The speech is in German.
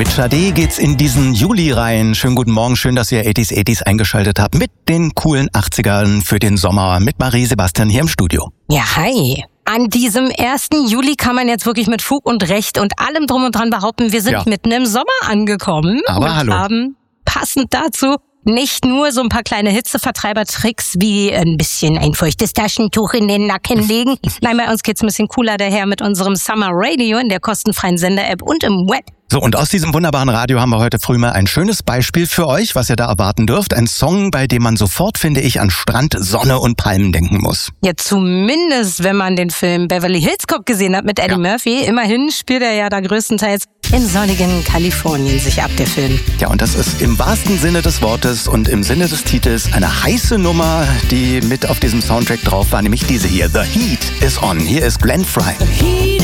Mit Sade geht's in diesen Juli rein. Schönen guten Morgen, schön, dass ihr 80s eingeschaltet habt mit den coolen 80ern für den Sommer mit Marie Sebastian hier im Studio. Ja, hi. An diesem 1. Juli kann man jetzt wirklich mit Fug und Recht und allem drum und dran behaupten, wir sind mitten im Sommer angekommen. Aber und hallo. Haben passend dazu nicht nur so ein paar kleine Hitzevertreiber-Tricks wie ein bisschen ein feuchtes Taschentuch in den Nacken legen. Nein, bei uns geht's ein bisschen cooler daher mit unserem Summer Radio in der kostenfreien Sender-App und im Web. So, und aus diesem wunderbaren Radio haben wir heute früh mal ein schönes Beispiel für euch, was ihr da erwarten dürft. Ein Song, bei dem man sofort, finde ich, an Strand, Sonne und Palmen denken muss. Ja, zumindest, wenn man den Film Beverly Hills Cop gesehen hat mit Eddie Murphy. Immerhin spielt er ja da größtenteils in sonnigen Kalifornien sich ab, der Film. Ja, und das ist im wahrsten Sinne des Wortes und im Sinne des Titels eine heiße Nummer, die mit auf diesem Soundtrack drauf war, nämlich diese hier. The Heat is on. Hier ist Glenn Frey.